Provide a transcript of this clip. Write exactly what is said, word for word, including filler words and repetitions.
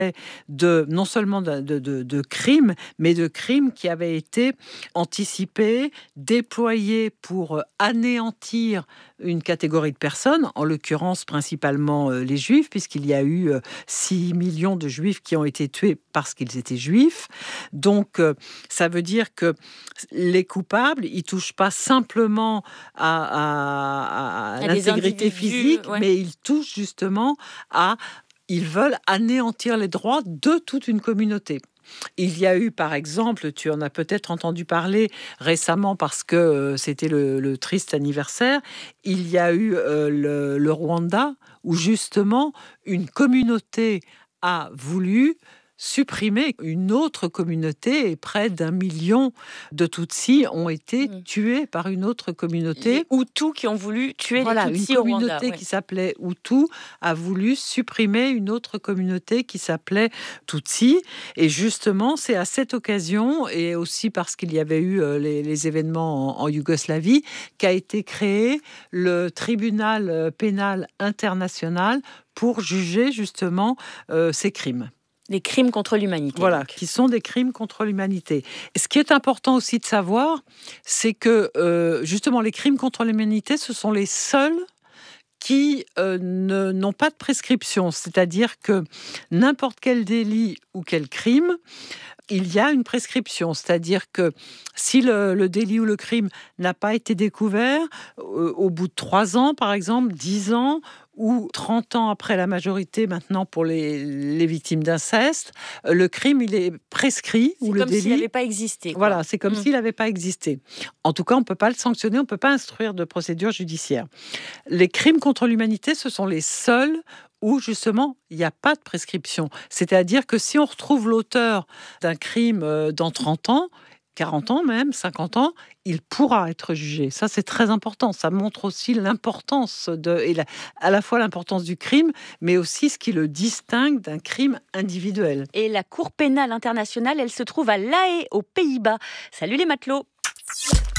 de, non seulement de, de, de, de crimes, mais de crimes qui avaient été anticipés, déployés pour anéantir une catégorie de personnes, en l'occurrence principalement euh, les Juifs, puisqu'il y a eu euh, six millions de Juifs qui ont été tués parce qu'ils étaient Juifs. Donc, euh, ça veut dire que les coupables, ils touchent pas simplement à, à, à, à l'intégrité physique, ouais. mais ils touchent justement à... Ils veulent anéantir les droits de toute une communauté. Il y a eu, par exemple, tu en as peut-être entendu parler récemment parce que euh, c'était le, le triste anniversaire, il y a eu euh, le, le Rwanda où justement une communauté a voulu supprimer une autre communauté et près d'un million de Tutsis ont été Mmh. tués par une autre communauté. Les Hutus qui ont voulu tuer Voilà, les Tutsis une au Rwanda. communauté Ouais. qui s'appelait Hutu a voulu supprimer une autre communauté qui s'appelait Tutsi. Et justement, c'est à cette occasion, et aussi parce qu'il y avait eu euh, les, les événements en, en Yougoslavie, qu'a été créé le tribunal euh, pénal international pour juger justement euh, ces crimes. Les crimes contre l'humanité. Voilà, donc. qui sont des crimes contre l'humanité. Et ce qui est important aussi de savoir, c'est que euh, justement les crimes contre l'humanité, ce sont les seuls qui euh, ne, n'ont pas de prescription. C'est-à-dire que n'importe quel délit ou quel crime, il y a une prescription. C'est-à-dire que si le, le délit ou le crime n'a pas été découvert, euh, au bout de trois ans, par exemple, dix ans, ou trente ans après la majorité maintenant pour les, les victimes d'inceste, euh, le crime, il est prescrit. C'est ou comme le délit, s'il n'avait pas existé. Quoi. Voilà, c'est comme Mmh. s'il n'avait pas existé. En tout cas, on ne peut pas le sanctionner, on ne peut pas instruire de procédure judiciaire. Les crimes contre l'humanité, ce sont les seuls où justement il n'y a pas de prescription. C'est-à-dire que si on retrouve l'auteur d'un crime euh, dans trente ans, quarante ans même, cinquante ans, il pourra être jugé. Ça, c'est très important. Ça montre aussi l'importance de, et la, à la fois l'importance du crime, mais aussi ce qui le distingue d'un crime individuel. Et la Cour pénale internationale, elle se trouve à La Haye, aux Pays-Bas. Salut les matelots.